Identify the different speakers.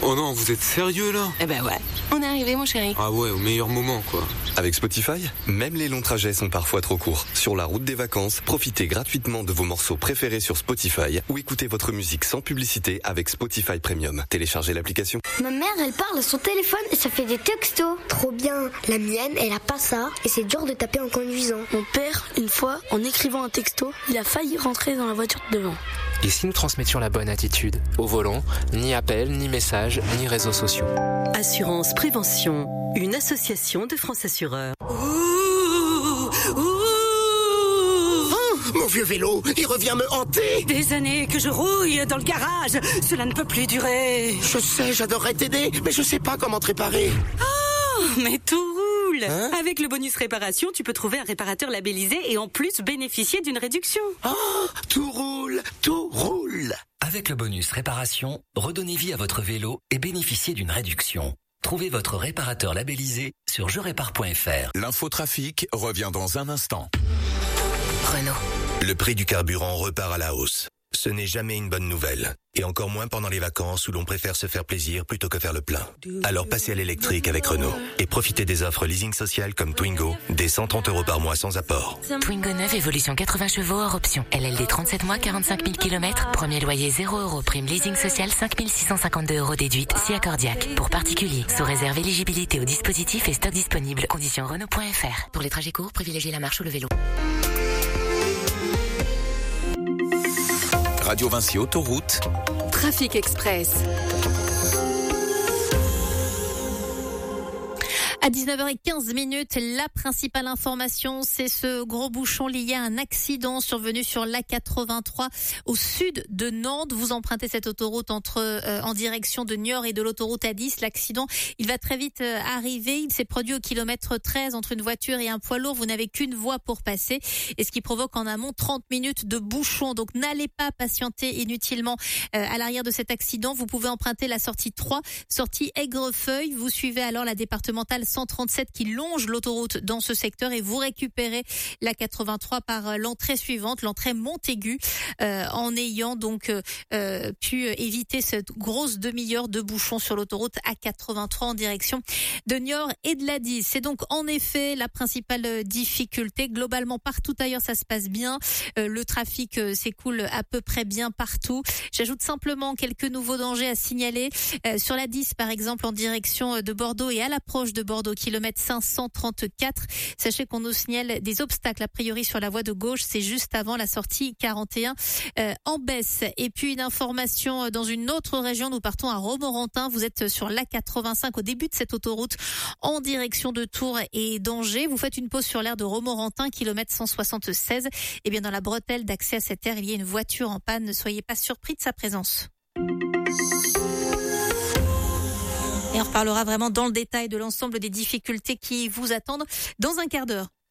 Speaker 1: Oh non, vous êtes sérieux là?
Speaker 2: Eh ben ouais, on est arrivé mon chéri.
Speaker 1: Ah ouais, au meilleur moment quoi.
Speaker 3: Avec Spotify, même les longs trajets sont parfois trop courts. Sur la route des vacances, profitez gratuitement de vos morceaux préférés sur Spotify ou écoutez votre musique sans publicité avec Spotify Premium. Téléchargez l'application.
Speaker 4: Ma mère, elle parle à son téléphone et ça fait des textos. Trop bien. La mienne, elle a pas ça et c'est dur de taper en conduisant.
Speaker 5: Mon père, une fois, en écrivant un texto, il a failli rentrer dans la voiture de devant.
Speaker 6: Et si nous transmettions la bonne attitude? Au volant, ni appel, ni message, ni réseaux sociaux.
Speaker 7: Assurance Prévention, une association de France Assureurs.
Speaker 8: Mon vieux vélo, il revient me hanter.
Speaker 7: Des années que je rouille dans le garage, cela ne peut plus durer.
Speaker 8: Je sais, j'adorerais t'aider, mais je sais pas comment te réparer.
Speaker 7: Oh, mais tout roule. Avec le bonus réparation, tu peux trouver un réparateur labellisé et en plus bénéficier d'une réduction.
Speaker 8: Oh, tout roule, tout roule.
Speaker 9: Avec le bonus réparation, redonnez vie à votre vélo et bénéficiez d'une réduction. Trouvez votre réparateur labellisé sur jerépare.fr.
Speaker 10: L'infotrafic revient dans un instant.
Speaker 2: Renault.
Speaker 11: Le prix du carburant repart à la hausse. Ce n'est jamais une bonne nouvelle. Et encore moins pendant les vacances où l'on préfère se faire plaisir plutôt que faire le plein. Alors passez à l'électrique avec Renault. Et profitez des offres leasing social comme Twingo, dès 130 € par mois sans apport.
Speaker 2: Twingo 9, évolution 80 chevaux hors option. LLD 37 mois, 45 000 km. Premier loyer 0 €. Prime leasing social 5 652 € déduite, si accordiaque. Pour particuliers, sous réserve éligibilité au dispositif et stock disponible. Conditions Renault.fr. Pour les trajets courts, privilégiez la marche ou le vélo.
Speaker 10: Radio Vinci Autoroute.
Speaker 12: Trafic Express. À 19h15, la principale information, c'est ce gros bouchon lié à un accident survenu sur l'A83 au sud de Nantes. Vous empruntez cette autoroute en direction de Niort et de l'autoroute A10. L'accident, il va très vite arriver. Il s'est produit au kilomètre 13 entre une voiture et un poids lourd. Vous n'avez qu'une voie pour passer. Et ce qui provoque en amont 30 minutes de bouchon. Donc n'allez pas patienter inutilement à l'arrière de cet accident. Vous pouvez emprunter la sortie 3, sortie Aigrefeuille. Vous suivez alors la départementale 137 qui longe l'autoroute dans ce secteur et vous récupérez la 83 par l'entrée suivante, l'entrée Montaigu, en ayant donc pu éviter cette grosse demi-heure de bouchon sur l'autoroute A83 en direction de Niort et de l'A10. C'est donc en effet la principale difficulté. Globalement, partout ailleurs, ça se passe bien. Le trafic s'écoule à peu près bien partout. J'ajoute simplement quelques nouveaux dangers à signaler. Sur la 10, par exemple, en direction de Bordeaux et à l'approche de Bordeaux, kilomètre 534. Sachez qu'on nous signale des obstacles a priori sur la voie de gauche. C'est juste avant la sortie 41 en baisse. Et puis une information dans une autre région. Nous partons à Romorantin. Vous êtes sur l'A85 au début de cette autoroute en direction de Tours et d'Angers. Vous faites une pause sur l'aire de Romorantin, kilomètre 176. Et bien dans la bretelle d'accès à cette aire, il y a une voiture en panne. Ne soyez pas surpris de sa présence. Et on reparlera vraiment dans le détail de l'ensemble des difficultés qui vous attendent dans un quart d'heure.